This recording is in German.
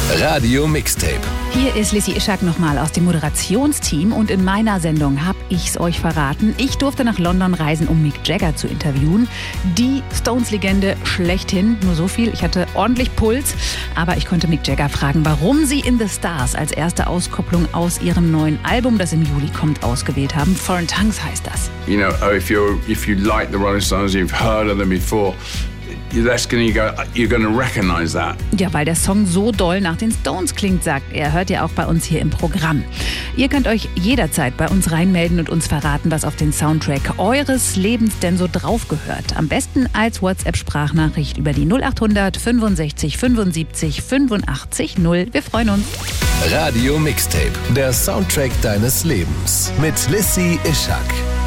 Radio Mixtape. Hier ist Lissy Ischak nochmal aus dem Moderationsteam und in meiner Sendung habe ich's euch verraten. Ich durfte nach London reisen, um Mick Jagger zu interviewen. Die Stones-Legende schlechthin. Nur so viel, ich hatte ordentlich Puls. Aber ich konnte Mick Jagger fragen, warum sie In the Stars als erste Auskopplung aus ihrem neuen Album, das im Juli kommt, ausgewählt haben. Foreign Tongues heißt das. You know, if you like the Rolling Stones, you've heard of them before. You're gonna recognize that. Ja, weil der Song so doll nach den Stones klingt, sagt er. Hört ihr auch bei uns hier im Programm. Ihr könnt euch jederzeit bei uns reinmelden und uns verraten, was auf den Soundtrack eures Lebens denn so drauf gehört. Am besten als WhatsApp-Sprachnachricht über die 0800 65 75 85 0. Wir freuen uns. Radio Mixtape, der Soundtrack deines Lebens mit Lissy Ischak.